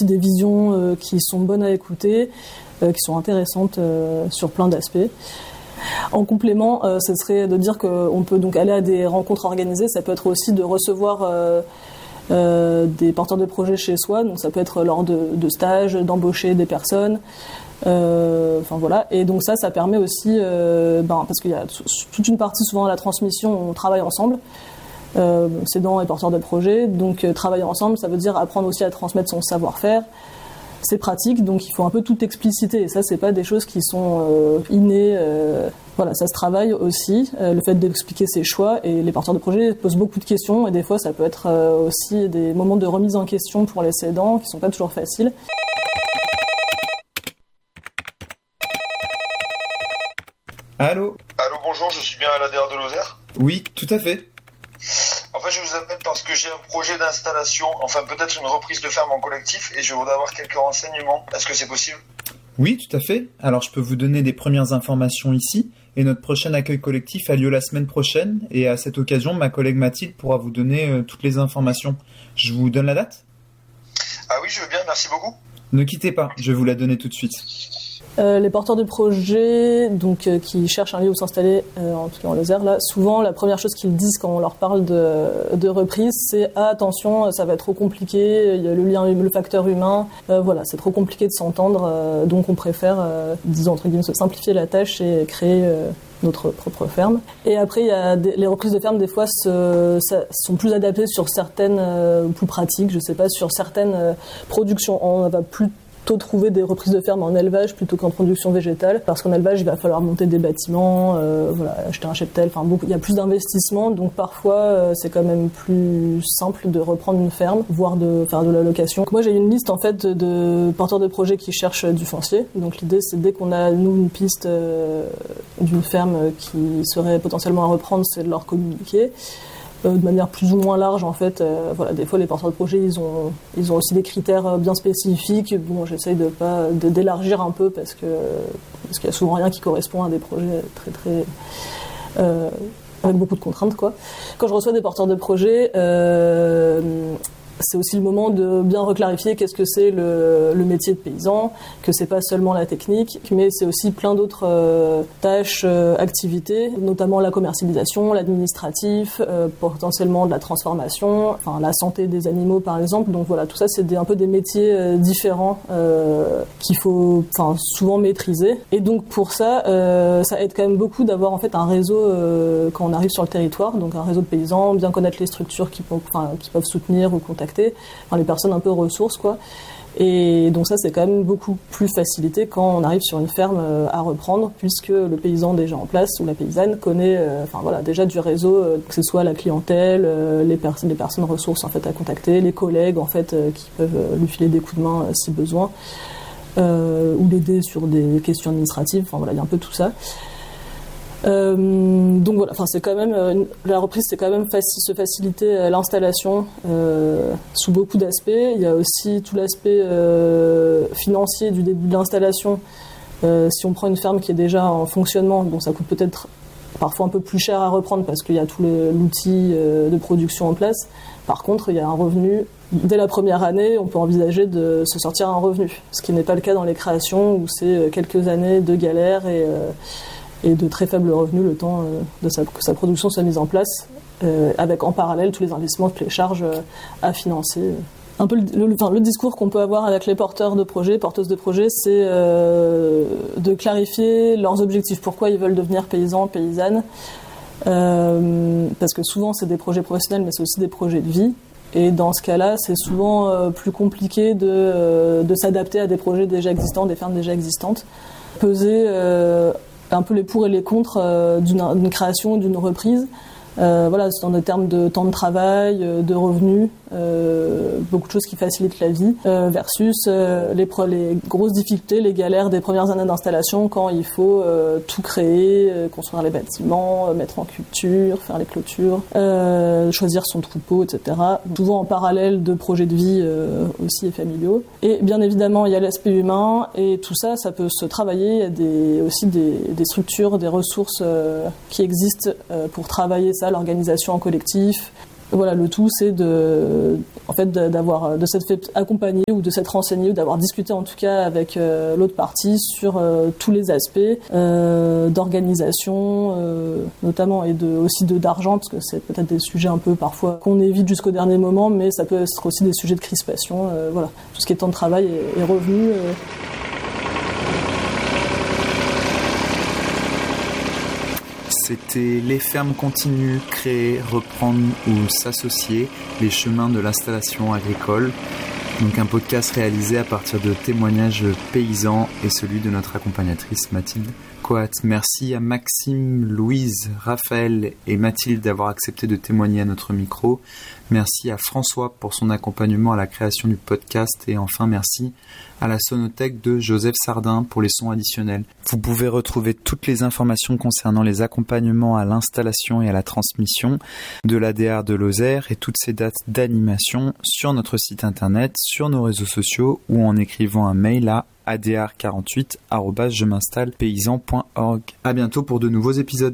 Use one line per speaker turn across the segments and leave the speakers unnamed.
des visions qui sont bonnes à écouter, qui sont intéressantes sur plein d'aspects. En complément, ce serait de dire qu'on peut donc aller à des rencontres organisées. Ça peut être aussi de recevoir des porteurs de projets chez soi. Donc ça peut être lors de stages, d'embaucher des personnes. Voilà. Et donc ça permet aussi, parce qu'il y a toute une partie souvent à la transmission, on travaille ensemble. Cédants et porteurs de projets. Donc travailler ensemble, ça veut dire apprendre aussi à transmettre son savoir-faire. C'est pratique, donc il faut un peu tout expliciter. Et ça, c'est pas des choses qui sont innées. Ça se travaille aussi. Le fait d'expliquer ses choix. Et les porteurs de projets posent beaucoup de questions. Et des fois, ça peut être aussi des moments de remise en question pour les cédants qui sont pas toujours faciles.
Allô,
bonjour, je suis bien à l'ADR de Lozère.
Oui, tout à fait.
En fait, je vous appelle parce que j'ai un projet d'installation, peut-être une reprise de ferme en collectif, et je voudrais avoir quelques renseignements. Est-ce que c'est possible ?
Oui, tout à fait. Alors, je peux vous donner des premières informations ici. Et notre prochain accueil collectif a lieu la semaine prochaine. Et à cette occasion, ma collègue Mathilde pourra vous donner toutes les informations. Je vous donne la date ?
Ah oui, je veux bien, merci beaucoup.
Ne quittez pas, je vais vous la donner tout de suite.
Les porteurs de projets qui cherchent un lieu où s'installer, en tout cas en Lozère, là, souvent la première chose qu'ils disent quand on leur parle de reprise, c'est attention, ça va être trop compliqué, il y a le facteur humain, c'est trop compliqué de s'entendre, donc on préfère, disons entre guillemets, se simplifier la tâche et créer notre propre ferme. Et après, il y a les reprises de ferme, des fois, sont plus adaptées sur certaines, plus pratiques, je sais pas, sur certaines productions. On va plutôt trouver des reprises de ferme en élevage plutôt qu'en production végétale, parce qu'en élevage il va falloir monter des bâtiments, acheter un cheptel, il y a plus d'investissements, donc parfois c'est quand même plus simple de reprendre une ferme, voire de faire de la location. Moi j'ai une liste en fait de porteurs de projets qui cherchent du foncier, donc l'idée c'est dès qu'on a nous une piste d'une ferme qui serait potentiellement à reprendre, c'est de leur communiquer. De manière plus ou moins large en fait, des fois les porteurs de projets ils ont aussi des critères bien spécifiques. Bon, j'essaye d'élargir un peu parce qu'il y a souvent rien qui correspond à des projets très très avec beaucoup de contraintes quoi. Quand je reçois des porteurs de projets, c'est aussi le moment de bien reclarifier qu'est-ce que c'est le métier de paysan, que c'est pas seulement la technique, mais c'est aussi plein d'autres tâches, activités, notamment la commercialisation, l'administratif, potentiellement de la transformation, la santé des animaux par exemple. Donc voilà, tout ça c'est un peu des métiers différents qu'il faut souvent maîtriser. Et donc pour ça, ça aide quand même beaucoup d'avoir en fait un réseau quand on arrive sur le territoire, donc un réseau de paysans, bien connaître les structures qui peuvent soutenir ou contacter. Les personnes un peu ressources quoi. Et donc ça c'est quand même beaucoup plus facilité quand on arrive sur une ferme à reprendre, puisque le paysan déjà en place ou la paysanne connaît déjà du réseau, que ce soit la clientèle, les personnes ressources en fait à contacter, les collègues en fait qui peuvent lui filer des coups de main si besoin, ou l'aider sur des questions administratives. Il y a un peu tout ça. C'est quand même la reprise, c'est quand même se faciliter l'installation sous beaucoup d'aspects. Il y a aussi tout l'aspect financier du début de l'installation. Si on prend une ferme qui est déjà en fonctionnement, ça coûte peut-être parfois un peu plus cher à reprendre parce qu'il y a tout l'outil de production en place. Par contre, il y a un revenu. Dès la première année, on peut envisager de se sortir un revenu, ce qui n'est pas le cas dans les créations où c'est quelques années de galère et de très faibles revenus le temps que sa production soit mise en place, avec en parallèle tous les investissements, toutes les charges à financer. Un peu le discours qu'on peut avoir avec les porteurs de projets, porteuses de projets, c'est de clarifier leurs objectifs, pourquoi ils veulent devenir paysans, paysannes, parce que souvent c'est des projets professionnels, mais c'est aussi des projets de vie. Et dans ce cas-là, c'est souvent plus compliqué de s'adapter à des projets déjà existants, des fermes déjà existantes. Peser un peu les pour et les contre d'une création, d'une reprise. C'est dans des termes de temps de travail, de revenus, beaucoup de choses qui facilitent la vie, versus les grosses difficultés, les galères des premières années d'installation quand il faut tout créer, construire les bâtiments, mettre en culture, faire les clôtures, choisir son troupeau, etc. Souvent en parallèle de projets de vie aussi et familiaux. Et bien évidemment, il y a l'aspect humain et tout ça, ça peut se travailler. Il y a aussi des structures, des ressources qui existent pour travailler ça, l'organisation en collectif, Voilà, le tout, c'est de s'être fait accompagner ou de s'être renseigné ou d'avoir discuté en tout cas avec l'autre partie sur tous les aspects d'organisation, notamment, et aussi d'argent, parce que c'est peut-être des sujets un peu parfois qu'on évite jusqu'au dernier moment, mais ça peut être aussi des sujets de crispation. Voilà, tout ce qui est temps de travail et revenus.
C'était Les fermes continues, créer, reprendre ou s'associer, les chemins de l'installation agricole. Donc un podcast réalisé à partir de témoignages paysans et celui de notre accompagnatrice Mathilde Coat. Merci à Maxime, Louise, Raphaël et Mathilde d'avoir accepté de témoigner à notre micro. Merci à François pour son accompagnement à la création du podcast. Et enfin, merci à la sonothèque de Joseph Sardin pour les sons additionnels. Vous pouvez retrouver toutes les informations concernant les accompagnements à l'installation et à la transmission de l'ADR de Lozère et toutes ces dates d'animation sur notre site internet, sur nos réseaux sociaux ou en écrivant un mail à adr48@jem'installepaysan.org. À bientôt pour de nouveaux épisodes.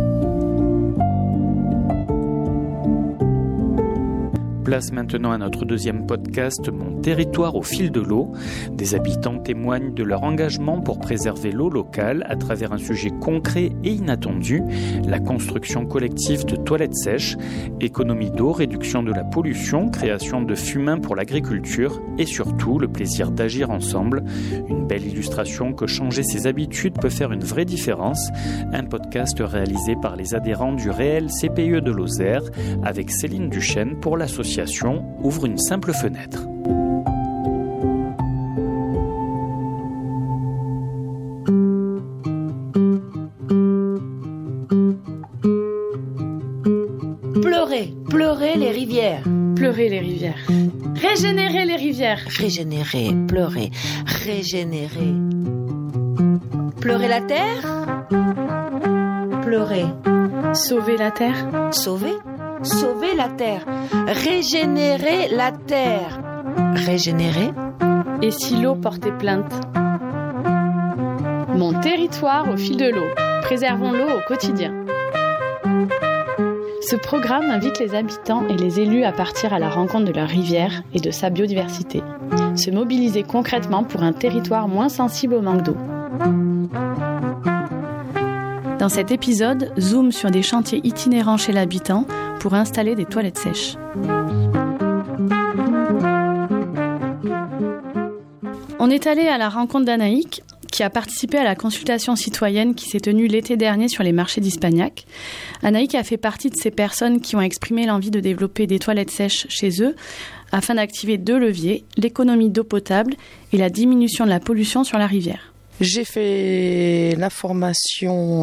Place maintenant à notre deuxième podcast, Mon territoire au fil de l'eau. Des habitants témoignent de leur engagement pour préserver l'eau locale à travers un sujet concret et inattendu, la construction collective de toilettes sèches, économie d'eau, réduction de la pollution, création de fumains pour l'agriculture et surtout le plaisir d'agir ensemble. Une belle illustration que changer ses habitudes peut faire une vraie différence. Un podcast réalisé par les adhérents du réel CPE de Lozère avec Céline Duchesne pour l'association Ouvre une simple fenêtre.
Pleurer les rivières.
Pleurer les rivières. Régénérer les rivières.
Régénérer, pleurer, régénérer. Pleurer la terre. Pleurer.
Sauver la terre.
Sauver la terre. Régénérer la terre. Régénérer.
Et si l'eau portait plainte? Mon territoire au fil de l'eau. Préservons l'eau au quotidien. Ce programme invite les habitants et les élus à partir à la rencontre de leur rivière et de sa biodiversité. Se mobiliser concrètement pour un territoire moins sensible au manque d'eau. Dans cet épisode, zoom sur des chantiers itinérants chez l'habitant pour installer des toilettes sèches. On est allé à la rencontre d'Anaïk, qui a participé à la consultation citoyenne qui s'est tenue l'été dernier sur les marchés d'Ispagnac. Anaïk a fait partie de ces personnes qui ont exprimé l'envie de développer des toilettes sèches chez eux afin d'activer deux leviers, l'économie d'eau potable et la diminution de la pollution sur la rivière.
J'ai fait la formation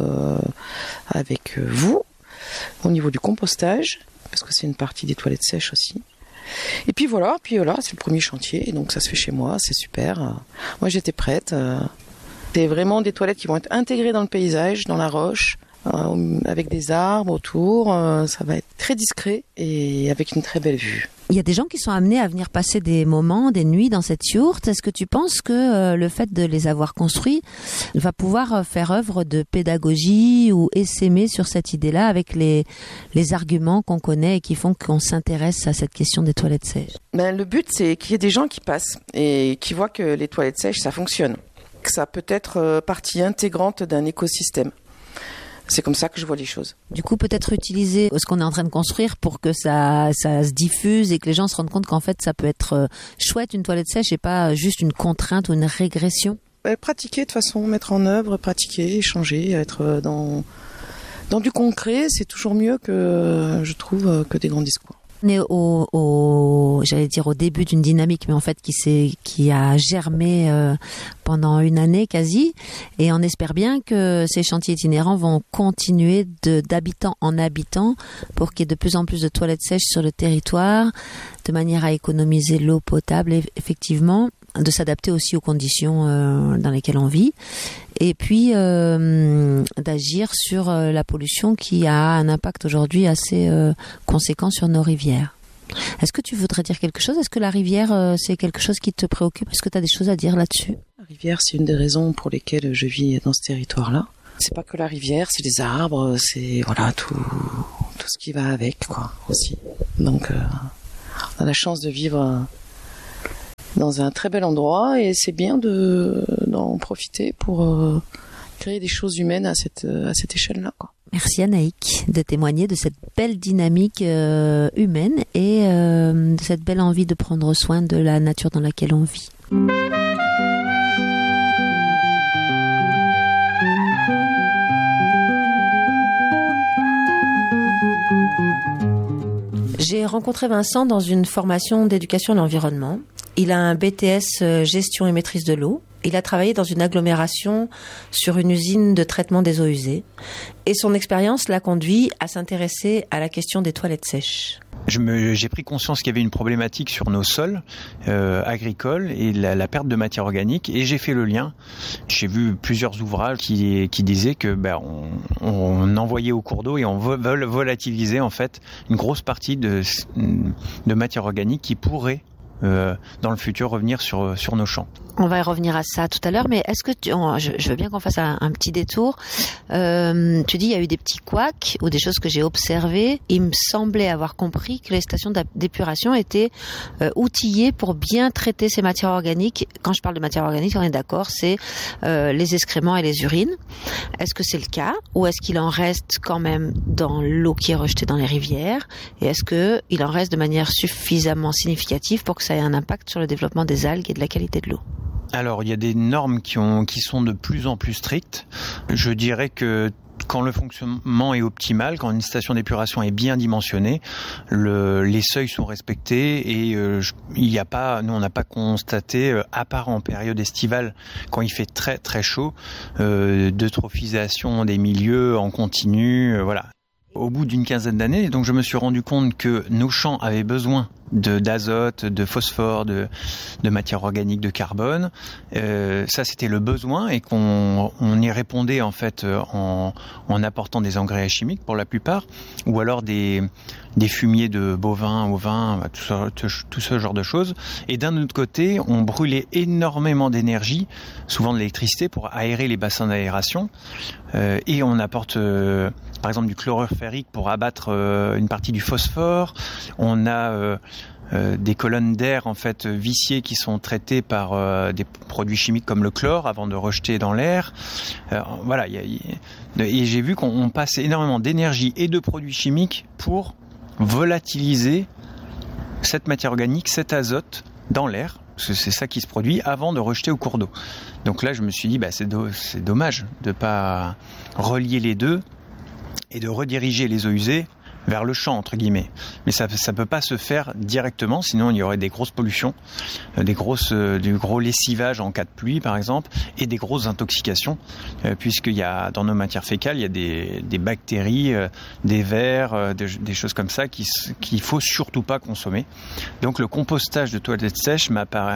avec vous au niveau du compostage, parce que c'est une partie des toilettes sèches aussi. Et puis voilà, c'est le premier chantier, et donc ça se fait chez moi, c'est super. Moi j'étais prête. C'est vraiment des toilettes qui vont être intégrées dans le paysage, dans la roche, avec des arbres autour. Ça va être très discret et avec une très belle vue.
Il y a des gens qui sont amenés à venir passer des moments, des nuits dans cette yourte. Est-ce que tu penses que le fait de les avoir construits va pouvoir faire œuvre de pédagogie ou essaimer sur cette idée-là avec les arguments qu'on connaît et qui font qu'on s'intéresse à cette question des toilettes sèches?
Le but, c'est qu'il y ait des gens qui passent et qui voient que les toilettes sèches, ça fonctionne. Que ça peut être partie intégrante d'un écosystème. C'est comme ça que je vois les choses.
Du coup, peut-être utiliser ce qu'on est en train de construire pour que ça se diffuse et que les gens se rendent compte qu'en fait, ça peut être chouette une toilette sèche et pas juste une contrainte ou une régression.
Pratiquer de façon, mettre en œuvre, pratiquer, échanger, être dans du concret, c'est toujours mieux que, je trouve, que des grands discours.
On est j'allais dire au début d'une dynamique, mais en fait qui a germé pendant une année quasi, et on espère bien que ces chantiers itinérants vont continuer d'habitant en habitant pour qu'il y ait de plus en plus de toilettes sèches sur le territoire, de manière à économiser l'eau potable, effectivement, de s'adapter aussi aux conditions dans lesquelles on vit, et puis d'agir sur la pollution qui a un impact aujourd'hui assez conséquent sur nos rivières. Est-ce que tu voudrais dire quelque chose? Est-ce que la rivière, c'est quelque chose qui te préoccupe? Est-ce que tu as des choses à dire là-dessus?
La rivière, c'est une des raisons pour lesquelles je vis dans ce territoire-là. C'est pas que la rivière, c'est les arbres, c'est voilà tout ce qui va avec, quoi, aussi. Donc, on a la chance de vivre dans un très bel endroit et c'est bien d'en profiter pour créer des choses humaines à cette échelle-là, quoi.
Merci Anaïk de témoigner de cette belle dynamique humaine et de cette belle envie de prendre soin de la nature dans laquelle on vit. J'ai rencontré Vincent dans une formation d'éducation à l'environnement. Il a un BTS gestion et maîtrise de l'eau. Il a travaillé dans une agglomération sur une usine de traitement des eaux usées. Et son expérience l'a conduit à s'intéresser à la question des toilettes sèches.
J'ai pris conscience qu'il y avait une problématique sur nos sols agricoles et la perte de matière organique, et j'ai fait le lien. J'ai vu plusieurs ouvrages qui disaient que on envoyait au cours d'eau et on volatilisait en fait une grosse partie de matière organique qui pourrait dans le futur revenir sur nos champs.
On va y revenir à ça tout à l'heure, mais est-ce que je veux bien qu'on fasse un petit détour. Tu dis il y a eu des petits couacs ou des choses que j'ai observées. Il me semblait avoir compris que les stations d'épuration étaient outillées pour bien traiter ces matières organiques. Quand je parle de matières organiques, on est d'accord, c'est les excréments et les urines. Est-ce que c'est le cas ou est-ce qu'il en reste quand même dans l'eau qui est rejetée dans les rivières? Et est-ce qu'il en reste de manière suffisamment significative pour que ça ait un impact sur le développement des algues et de la qualité de l'eau?
Alors, il y a des normes qui sont de plus en plus strictes. Je dirais que quand le fonctionnement est optimal, quand une station d'épuration est bien dimensionnée, les seuils sont respectés et nous on n'a pas constaté, à part en période estivale, quand il fait très très chaud, d'eutrophisation des milieux en continu, voilà. Au bout d'une quinzaine d'années, donc je me suis rendu compte que nos champs avaient besoin d'azote, de phosphore, de matière organique, de carbone. Ça, c'était le besoin et qu'on y répondait en fait en apportant des engrais chimiques pour la plupart, ou alors des fumiers de bovins, ovins, tout ce genre de choses. Et d'un autre côté, on brûlait énormément d'énergie, souvent de l'électricité, pour aérer les bassins d'aération. Et on apporte par exemple du chlorure ferrique pour abattre une partie du phosphore. On a des colonnes d'air en fait viciées qui sont traitées par des produits chimiques comme le chlore avant de rejeter dans l'air. Voilà, et j'ai vu qu'on passe énormément d'énergie et de produits chimiques pour volatiliser cette matière organique, cet azote dans l'air. C'est ça qui se produit avant de rejeter au cours d'eau. Donc là, je me suis dit, c'est dommage de pas relier les deux et de rediriger les eaux usées vers le champ, entre guillemets. Mais ça peut pas se faire directement, sinon il y aurait des grosses pollutions, du gros lessivage en cas de pluie, par exemple, et des grosses intoxications, puisqu'il y a, dans nos matières fécales, il y a des bactéries, des vers, des choses comme ça qu'il faut surtout pas consommer. Donc le compostage de toilettes sèches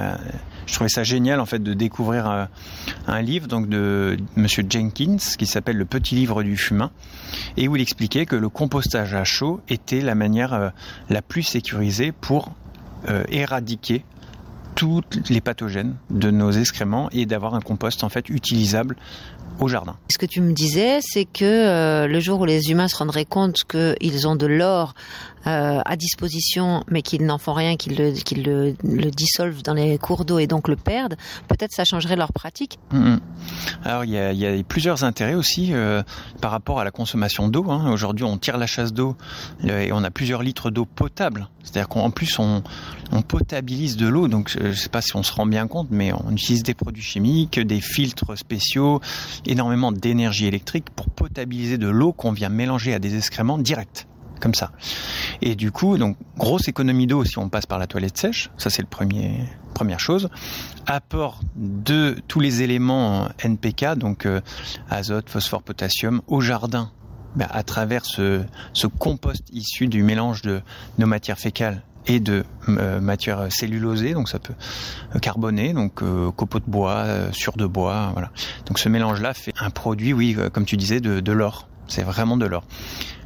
je trouvais ça génial, en fait, de découvrir un livre, donc de Monsieur Jenkins, qui s'appelle Le Petit Livre du Fumain, et où il expliquait que le compostage à chaud était la manière la plus sécurisée pour éradiquer tous les pathogènes de nos excréments et d'avoir un compost en fait utilisable au jardin.
Ce que tu me disais, c'est que le jour où les humains se rendraient compte qu'ils ont de l'or à disposition, mais qu'ils n'en font rien, qu'ils le dissolvent dans les cours d'eau et donc le perdent, peut-être ça changerait leur pratique.
Alors il y a plusieurs intérêts aussi par rapport à la consommation d'eau. Aujourd'hui, on tire la chasse d'eau et on a plusieurs litres d'eau potable. C'est-à-dire qu'en plus on potabilise de l'eau. Donc je ne sais pas si on se rend bien compte, mais on utilise des produits chimiques, des filtres spéciaux, énormément d'énergie électrique pour potabiliser de l'eau qu'on vient mélanger à des excréments directs. Comme ça. Et du coup, donc grosse économie d'eau si on passe par la toilette sèche, ça c'est première chose. Apport de tous les éléments NPK, donc azote, phosphore, potassium, au jardin, à travers ce compost issu du mélange de nos matières fécales et de matière cellulosée, donc ça peut carboner, donc copeaux de bois, sur de bois, voilà. Donc ce mélange-là fait un produit, oui, comme tu disais, de l'or. C'est vraiment de l'or.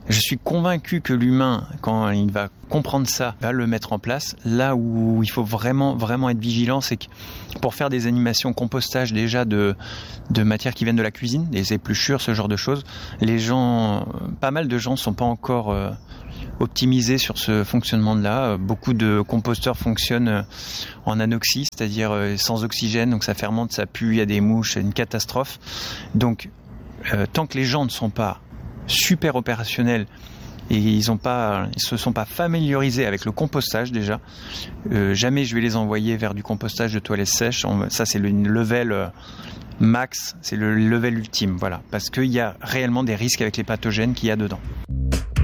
Je suis convaincu que l'humain, quand il va comprendre ça, va le mettre en place. Là où il faut vraiment être vigilant, c'est que pour faire des animations compostage déjà de matières qui viennent de la cuisine, des épluchures, ce genre de choses, pas mal de gens sont pas encore optimisés sur ce fonctionnement-là. Beaucoup de composteurs fonctionnent en anoxie, c'est-à-dire sans oxygène, donc ça fermente, ça pue, il y a des mouches, c'est une catastrophe. Donc tant que les gens ne sont pas super opérationnels et ils se sont pas familiarisés avec le compostage déjà, jamais je vais les envoyer vers du compostage de toilettes sèches. Ça c'est le level max, c'est le level ultime, voilà, parce qu'il y a réellement des risques avec les pathogènes qu'il y a dedans.